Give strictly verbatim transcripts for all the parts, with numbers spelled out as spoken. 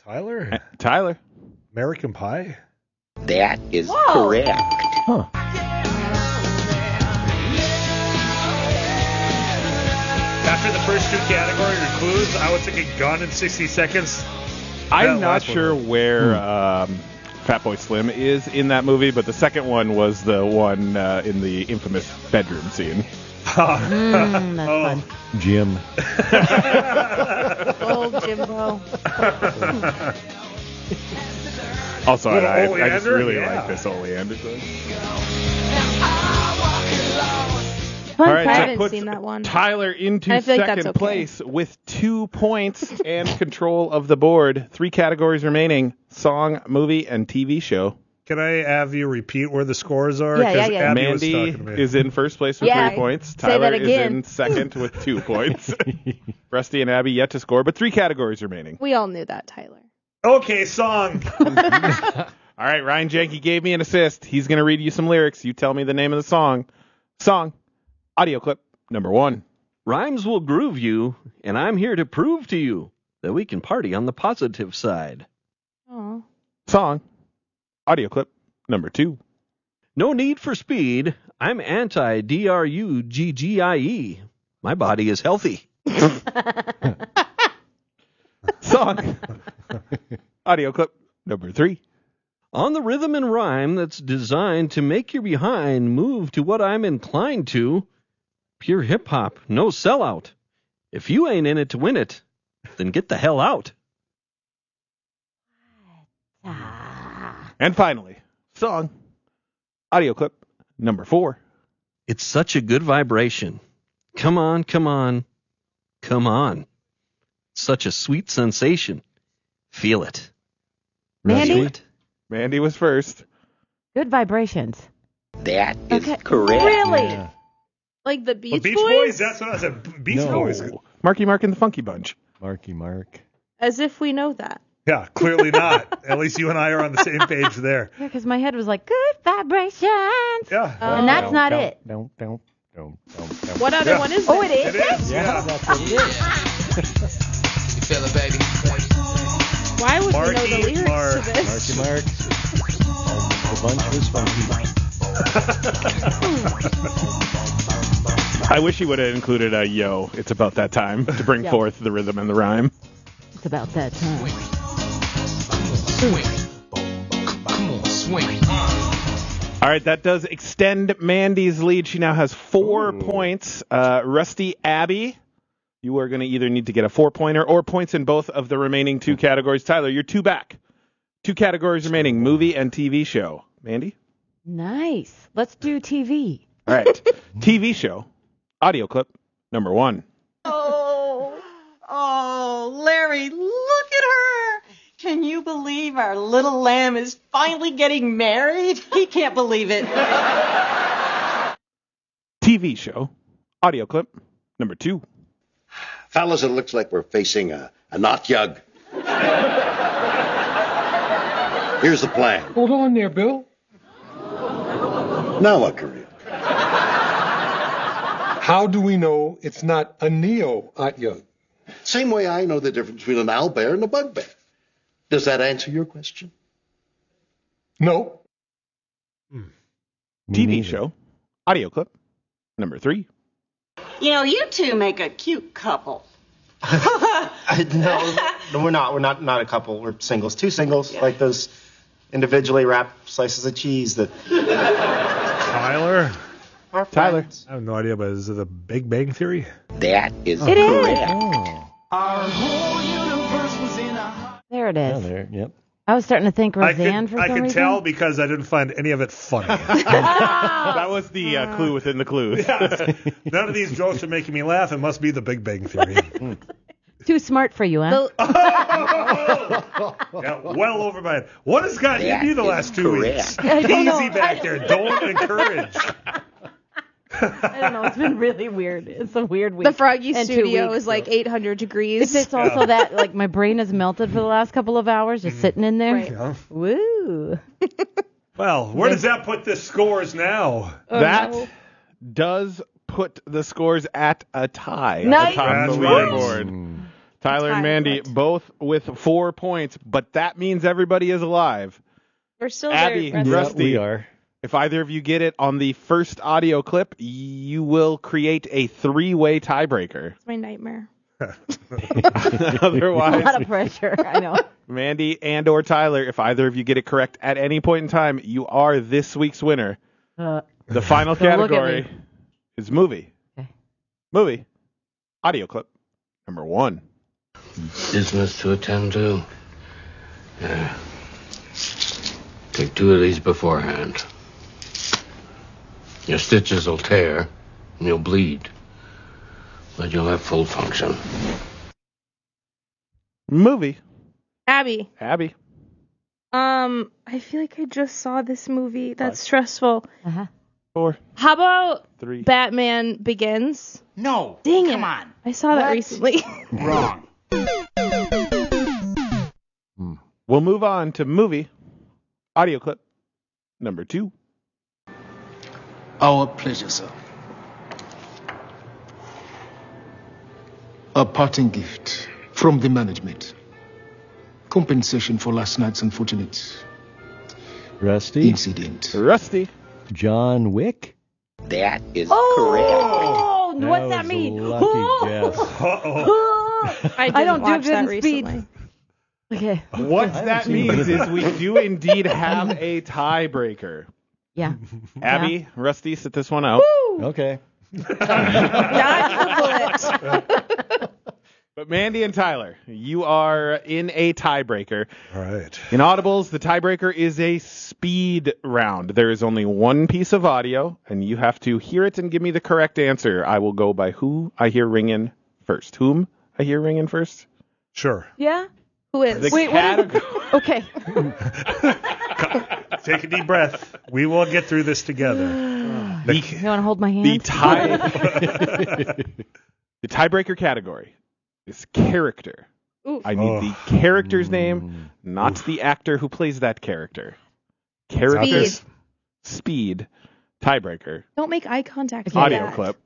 Tyler? Uh, Tyler. American Pie? That is Whoa. correct. Huh. After the first two categories or clues, I was thinking Gone in sixty seconds. I'm That not last one sure was- where um, Fatboy Slim is in that movie, but the second one was the one uh, in the infamous bedroom scene. Mm, that's Oh. fun. Jim. Old Jimbo. Also, Little I, I just Oleander? really Yeah. like this Oleander song. Fun All right, fact. that I haven't puts seen that one. Tyler into I feel like second that's okay. place with two points and control of the board. Three categories remaining: song, movie, and T V show. Can I have you repeat where the scores are? Yeah, yeah, 'Cause yeah. Abby was Mandy talking to me. is in first place with Yeah, three points. say Tyler that is again. in second with two points. Rusty and Abby yet to score, but three categories remaining. We all knew that, Tyler. Okay, song. All right, Ryan Janke gave me an assist. He's going to read you some lyrics. You tell me the name of the song. Song, audio clip number one. Rhymes will groove you, and I'm here to prove to you that we can party on the positive side. Oh. Song, audio clip number two. No need for speed. I'm anti-D R U G G I E. My body is healthy. Song, audio clip number three. On the rhythm and rhyme that's designed to make your behind move to what I'm inclined to. Pure hip-hop, no sellout. If you ain't in it to win it, then get the hell out. Ah. And finally, song, audio clip number four. It's such a good vibration. Come on, come on, come on. Such a sweet sensation. Feel it. Mandy? Feel it. Mandy was first. Good vibrations. That is Okay. correct. Really? Yeah. Like the Beach, Well, Beach Boys? Boys? That's what I said. Beach No. Boys. Marky Mark and the Funky Bunch. Marky Mark. As if we know that. Yeah, clearly not. At least you and I are on the same page there. Yeah, because my head was like, good vibrations. Yeah. And that's not Don't, it. Don't, don't, don't, don't, don't. What other Yeah. one is Oh, it? it is? It is. Yeah, Yeah. that's what it is. You feel it, baby? Why would we know Marky the lyrics Mark. to this? Marky Mark. And the bunch was funky. I wish he would have included a yo, it's about that time, to bring Yeah. forth the rhythm and the rhyme. It's about that time. Swing. Come on, swing. All right, that does extend Mandy's lead. She now has four Ooh. points. Uh, Rusty, Abby, you are going to either need to get a four-pointer or points in both of the remaining two categories. Tyler, you're two back. Two categories remaining, movie and T V show. Mandy? Nice. Let's do T V. All right, T V show, audio clip number one. Oh, oh, Larry, look at her. Can you believe our little lamb is finally getting married? He can't believe it. T V show, audio clip number two. Fellas, it looks like we're facing a, a knot yug. Here's the plan. Hold on there, Bill. Now what, Korea? How do we know it's not a neo-Atyug? Same way I know the difference between an owlbear and a bugbear. Does that answer your question? No. T V neither. show, audio clip number three. You know, you two make a cute couple. no, no, we're not. We're not not a couple. We're singles. Two singles, like those individually wrapped slices of cheese that Tyler? are Tyler. friends. I have no idea, but is it a Big Bang Theory? That is It is. correct. Oh. There it Yeah, is. there. Yep. I was starting to think I Roseanne could, for I some could reason. tell because I didn't find any of it funny. That was the uh, clue within the clue. None of these jokes are making me laugh. It must be the Big Bang Theory. Too smart for you, huh? Yeah, well over my head. What has gotten That you the is last two correct. weeks? I don't know. Easy back there. Don't encourage. I don't know. It's been really weird. It's a weird week. The Froggy And two studio weeks, is like so. eight hundred degrees. If it's also that, like, my brain has melted for the last couple of hours, just sitting in there. Right. Yeah. Woo. Well, where does that put the scores now? Oh, that no. does put the scores at a tie Nice. at the top of the That's right. leaderboard. Mm. Tyler and Mandy both with four points, but that means everybody is alive. We're still Abby, there. Yeah, Rusty, we are. if either of you get it on the first audio clip, you will create a three-way tiebreaker. It's my nightmare. A Otherwise, lot of pressure. I know. Mandy and or Tyler, if either of you get it correct at any point in time, you are this week's winner. Uh, The final Don't look at category me. is movie. Okay. Movie. Audio clip number one. Business to attend to. Yeah. Take two of these beforehand. Your stitches will tear and you'll bleed, but you'll have full function. Movie. Abby. Abby. Um, I feel like I just saw this movie. That's stressful. Uh-huh. Four. How about Three. Batman Begins? No. Dang Come it. on. I saw that What? recently. Wrong. We'll move on to movie. Audio clip number two. Our pleasure, sir. A parting gift from the management. Compensation for last night's unfortunate Rusty. incident. Rusty. John Wick. That is Oh, That what's was that a mean? lucky Oh! guess. Uh-oh. I didn't I don't do watch good that in speed. recently. Okay. What I that haven't seen means it. is we do indeed have a tiebreaker. Yeah. Abby, Rusty, sit this one out. Okay. Dodge the bullet. But Mandy and Tyler, you are in a tiebreaker. All right. In Audibles, the tiebreaker is a speed round. There is only one piece of audio, and you have to hear it and give me the correct answer. I will go by who I hear ringing first. Whom I hear ringing first? Sure. Yeah? Who is? The Wait, what is- category. Okay. Take a deep breath. We will get through this together. The, You want to hold my hand? the tie. The tiebreaker category is character. Ooh. I need Oh. the character's name, not the actor who plays that character. Character. Speed. Speed. Tiebreaker. Don't make eye contact. with Audio that. clip.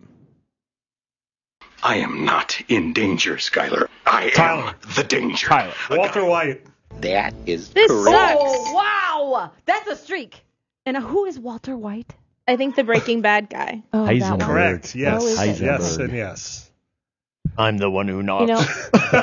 I am not in danger, Skylar. I Tyler. am the danger. Tyler. Walter White. That is This correct. sucks. Oh, wow. That's a streak. And who is Walter White? I think the Breaking Bad guy. Oh, that Heisenberg. one. Correct. Yes. Oh, is it? Yes Heisenberg. and yes. I'm the one who knocks. You know,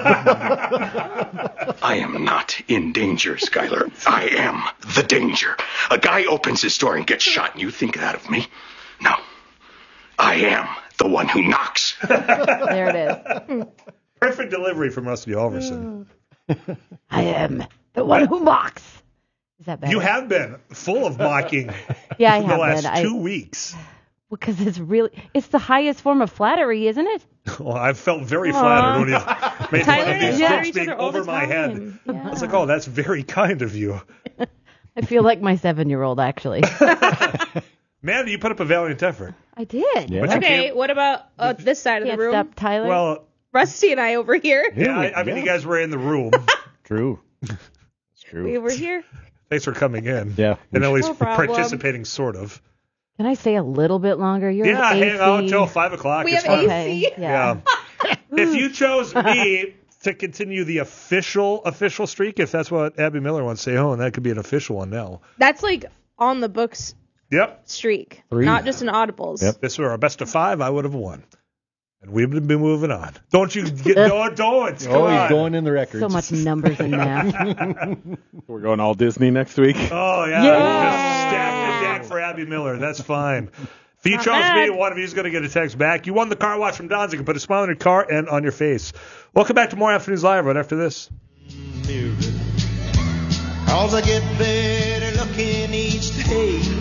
I am not in danger, Skylar. I am the danger. A guy opens his door and gets shot, and you think that of me? No. I am the one who knocks. there it is. Perfect delivery from Rusty Alverson. I am the one who mocks. Is that better? You have been full of mocking Yeah, I for have the last been. I- two weeks. Because it's really, it's the highest form of flattery, isn't it? Well, I've felt very Aw. flattered when you made fun Tyler of these and I jokes each being other all the over my head. time. I was like, oh, that's very kind of you. I feel like my seven-year-old, actually. Mandy, you put up a valiant effort. I did. Yeah. But you Okay, can't- what about uh, this side of Can't the room? stop Tyler. Well, Rusty and I over here. yeah, I, I mean, you guys were in the room. True. It's true. We were here. Thanks for coming in. Yeah. And at least No problem. participating, sort of. Can I stay a little bit longer? You're Yeah, an hang A C. out until five o'clock. We It's have fine. A C. Okay. Yeah. Yeah. If you chose me to continue the official official streak, if that's what Abby Miller wants to say, oh, and that could be an official one now. That's like on the books Yep. streak, Three. not just an audibles. Yep. This were our best of five, I would have won. And we would have been moving on. Don't you get don't don't. Come Oh, he's on. going in the records. So much numbers and math. We're going all Disney next week. Oh yeah. Yeah. Just stack the deck for Abby Miller. That's fine. If you Not chose bad. me, one of you is going to get a text back. You won the car watch from Don's. You can put a smile on your car and on your face. Welcome back to More Afternoons Live right after this. Cause I get better looking each day.